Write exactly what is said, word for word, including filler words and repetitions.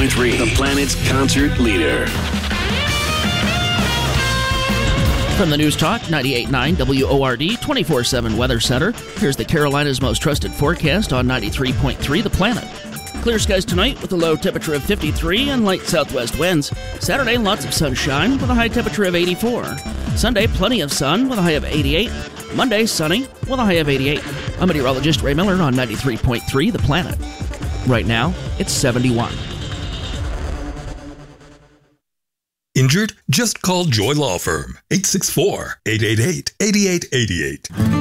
point three, the planet's concert leader. From the News Talk ninety-eight point nine W O R D twenty-four seven Weather Center, here's the Carolina's most trusted forecast on ninety-three point three The Planet. Clear skies tonight with a low temperature of fifty-three and light southwest winds. Saturday, lots of sunshine with a high temperature of eighty-four. Sunday, plenty of sun with a high of eighty-eight. Monday, sunny with a high of eighty-eight. I'm meteorologist Ray Miller on ninety-three point three The Planet. Right now, it's seventy-one. Injured? Just call Joy Law Firm, eight six four, eight eight eight, eight eight eight eight.